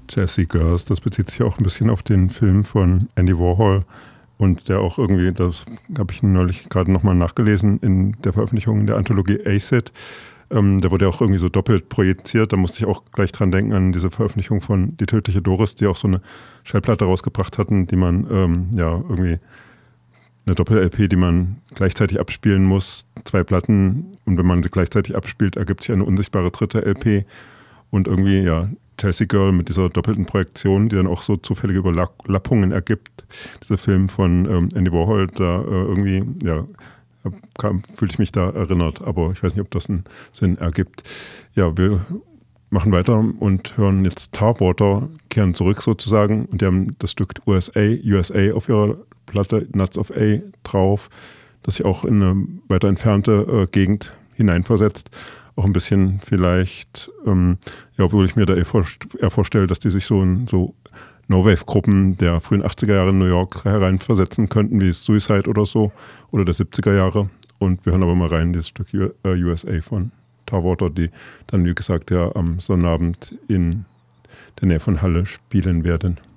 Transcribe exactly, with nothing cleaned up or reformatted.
Chelsea Girls, das bezieht sich auch ein bisschen auf den Film von Andy Warhol und der auch irgendwie, das habe ich neulich gerade nochmal nachgelesen in der Veröffentlichung der Anthologie Acid, ähm, da wurde ja auch irgendwie so doppelt projiziert, da musste ich auch gleich dran denken an diese Veröffentlichung von Die tödliche Doris, die auch so eine Schallplatte rausgebracht hatten, die man ähm, ja irgendwie eine Doppel-L P, die man gleichzeitig abspielen muss, zwei Platten, und wenn man sie gleichzeitig abspielt, ergibt sich eine unsichtbare dritte L P und irgendwie, ja, Chelsea Girl mit dieser doppelten Projektion, die dann auch so zufällige Überlappungen ergibt. Dieser Film von ähm, Andy Warhol, da äh, irgendwie, ja, fühle ich mich da erinnert, aber ich weiß nicht, ob das einen Sinn ergibt. Ja, wir machen weiter und hören jetzt Tarwater, kehren zurück sozusagen, und die haben das Stück U S A, U S A auf ihrer Platte Nuts of A drauf, das sich auch in eine weiter entfernte äh, Gegend hineinversetzt. Auch ein bisschen vielleicht, ähm, ja, obwohl ich mir da eher, vorst- eher vorstelle, dass die sich so in so No-Wave-Gruppen der frühen achtziger Jahre in New York hereinversetzen könnten, wie Suicide oder so, oder der siebziger Jahre. Und wir hören aber mal rein, dieses Stück U- äh, U S A von Tarwater, die dann, wie gesagt, ja am Sonnabend in der Nähe von Halle spielen werden.